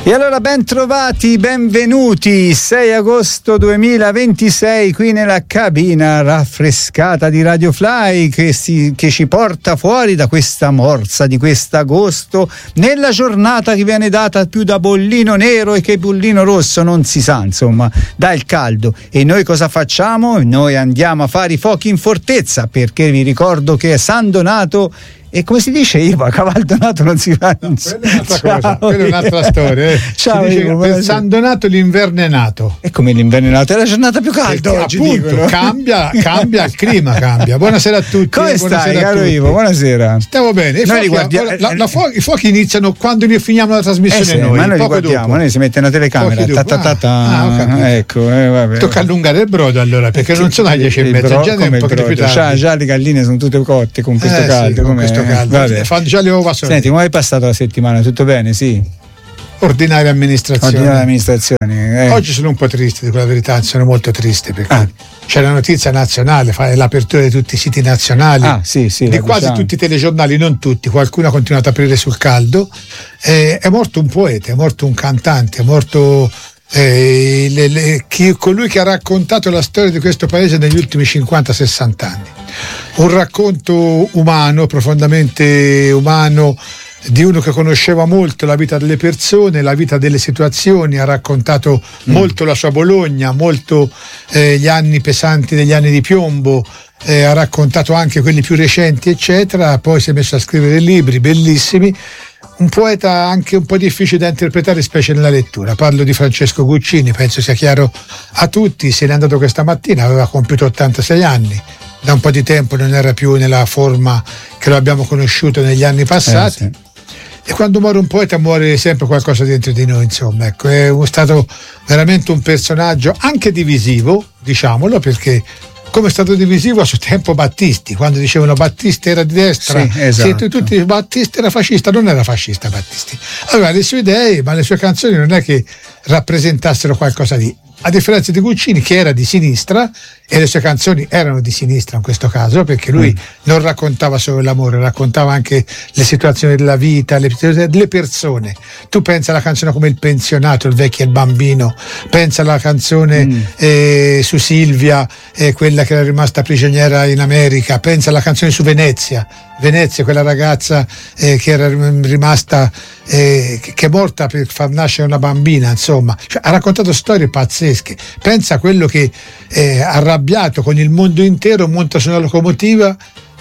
E allora ben trovati, benvenuti, 6 agosto 2026 qui nella cabina raffrescata di Radio Fly che ci porta fuori da questa morsa di quest'agosto nella giornata che viene data più da bollino nero e che bollino rosso non si sa, insomma, dà il caldo. E noi cosa facciamo? Noi andiamo a fare i fuochi in fortezza, perché vi ricordo che è San Donato. E come si dice, Ivo, a cavallo donato non si fa. No, quella è un'altra storia. Ciao, si Ivo, dice per San Donato l'inverno è nato. E come l'inverno è nato? È la giornata più calda oggi, appunto, dicono. cambia il clima, cambia. Buonasera a tutti. Come stai, caro Ivo? Buonasera. Stiamo bene. I fuochi iniziano quando finiamo la trasmissione noi. Ma noi li guardiamo, noi si mette una telecamera. Ecco, vabbè. Tocca allungare il brodo allora, perché non sono alle 10:30, già è un po' più tardi. Già le galline sono tutte cotte con questo caldo. Caldo. Fanno già le uova sole. Senti, come hai passato la settimana? Tutto bene? Sì. Ordinaria amministrazione. Oggi sono un po' triste, dico la verità, sono molto triste perché c'è la notizia nazionale, l'apertura di tutti i siti nazionali, di quasi tutti i telegiornali, non tutti, qualcuno ha continuato a aprire sul caldo. È morto un poeta, è morto un cantante, è morto colui che ha raccontato la storia di questo paese negli ultimi 50-60 anni. Un racconto umano, profondamente umano, di uno che conosceva molto la vita delle persone, la vita delle situazioni, ha raccontato molto la sua Bologna, molto gli anni pesanti degli anni di piombo, ha raccontato anche quelli più recenti, eccetera. Poi si è messo a scrivere libri bellissimi. Un poeta anche un po' difficile da interpretare, specie nella lettura. Parlo di Francesco Guccini, penso sia chiaro a tutti. Se n'è andato questa mattina, aveva compiuto 86 anni. Da un po' di tempo non era più nella forma che lo abbiamo conosciuto negli anni passati. E quando muore un poeta muore sempre qualcosa dentro di noi, insomma. Ecco, è stato veramente un personaggio anche divisivo, diciamolo, perché come è stato divisivo a suo tempo Battisti, quando dicevano Battisti era di destra, tutti Battisti era fascista. Non era fascista Battisti, aveva le sue idee, ma le sue canzoni non è che rappresentassero qualcosa di, a differenza di Guccini, che era di sinistra, e le sue canzoni erano di sinistra in questo caso, perché lui non raccontava solo l'amore, raccontava anche le situazioni della vita, delle persone. Tu pensa alla canzone come Il pensionato, Il vecchio e il bambino, pensa alla canzone su Silvia, quella che era rimasta prigioniera in America, pensa alla canzone su Venezia, quella ragazza che era rimasta che è morta per far nascere una bambina, insomma, cioè, ha raccontato storie pazzesche. Pensa a quello che arrabbiato con il mondo intero monta su una locomotiva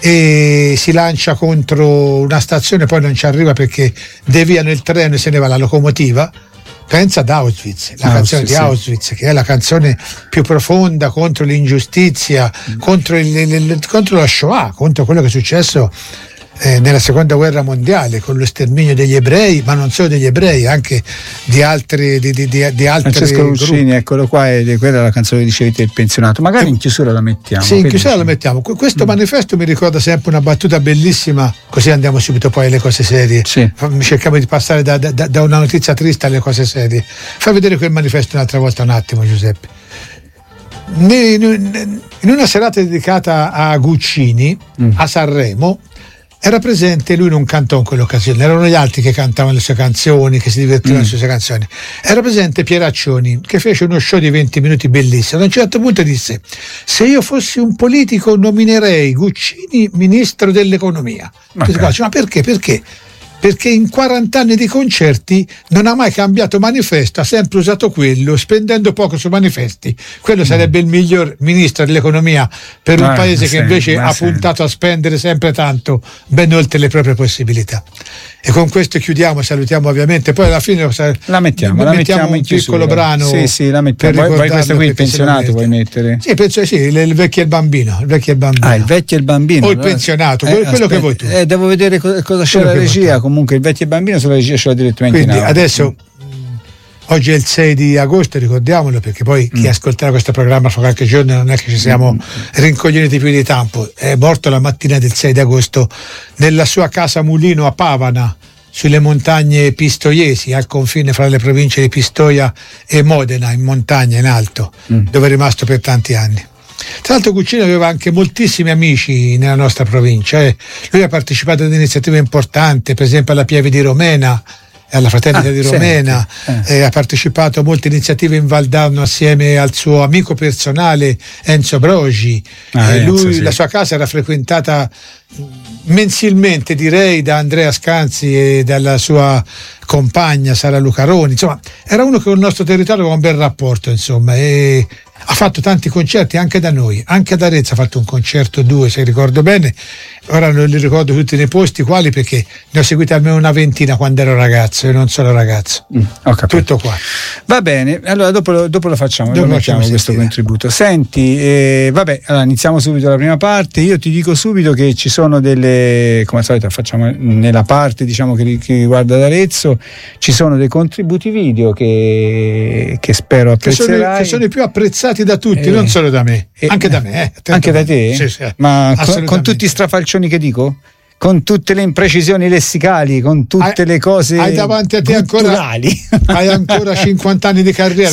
e si lancia contro una stazione, poi non ci arriva perché deviano il treno e se ne va la locomotiva. Pensa ad Auschwitz, la canzone di Auschwitz, che è la canzone più profonda contro l'ingiustizia, contro la Shoah, contro quello che è successo nella seconda guerra mondiale, con lo sterminio degli ebrei, ma non solo degli ebrei, anche di altri Francesco Guccini, eccolo qua, e quella è la canzone che dicevi te, Il pensionato. Magari in chiusura la mettiamo. Sì, in chiusura la mettiamo. Questo manifesto mi ricorda sempre una battuta bellissima, così andiamo subito poi alle cose serie. Cerchiamo di passare da una notizia triste alle cose serie. Fai vedere quel manifesto un'altra volta un attimo, Giuseppe. In una serata dedicata a Guccini a Sanremo, era presente, lui non cantò in quell'occasione, erano gli altri che cantavano le sue canzoni, che si divertivano sulle sue canzoni. Era presente Pieraccioni, che fece uno show di 20 minuti bellissimo. Ad un certo punto disse: se io fossi un politico nominerei Guccini ministro dell'economia. Ma perché? Perché in 40 anni di concerti non ha mai cambiato manifesto, ha sempre usato quello, spendendo poco su manifesti. Quello sarebbe il miglior ministro dell'economia per un paese che invece ha puntato a spendere sempre tanto, ben oltre le proprie possibilità. E con questo chiudiamo, salutiamo ovviamente, poi alla fine la mettiamo un piccolo brano. Sì, la mettiamo. Poi questo qui, Il pensionato, vuoi mettere? Sì, penso il vecchio e il bambino. Il vecchio e il bambino. O Il pensionato, quello che vuoi tu. Devo vedere cosa c'è la regia. Comunque Il vecchio e il bambino sulla regia ce l'ho direttamente in audio. Adesso oggi è il 6 di agosto, ricordiamolo, perché poi chi ascolterà questo programma fra qualche giorno non è che ci siamo rincoglioniti più di tempo. È morto la mattina del 6 di agosto nella sua casa mulino a Pavana, sulle montagne pistoiesi, al confine fra le province di Pistoia e Modena, in montagna, in alto, dove è rimasto per tanti anni. Tra l'altro Guccini aveva anche moltissimi amici nella nostra provincia. Lui ha partecipato ad iniziative importanti, per esempio alla Pieve di Romena, alla Fraternità di Romena, ha partecipato a molte iniziative in Valdarno assieme al suo amico personale Enzo Brogi. La sua casa era frequentata mensilmente, direi, da Andrea Scanzi e dalla sua compagna Sara Lucaroni. Insomma, era uno che con il nostro territorio aveva un bel rapporto, insomma, e ha fatto tanti concerti anche da noi, anche ad Arezzo ha fatto un concerto, 2 se ricordo bene. Ora non li ricordo tutti nei posti quali, perché ne ho seguito almeno una ventina quando ero ragazzo e non solo ragazzo. Tutto qua. Va bene, allora dopo lo facciamo, lo mettiamo questo contributo. Senti, allora iniziamo subito la prima parte. Io ti dico subito che ci sono delle, come al solito facciamo nella parte, diciamo, che riguarda Arezzo, ci sono dei contributi video che spero apprezzerai, che sono i più apprezzati da tutti, non solo da me, anche da me. Anche da te? Sì, ma con tutti i strafalcioni che dico? Con tutte le imprecisioni lessicali, con tutte le cose hai davanti a te gutturali. Hai ancora 50 anni di carriera.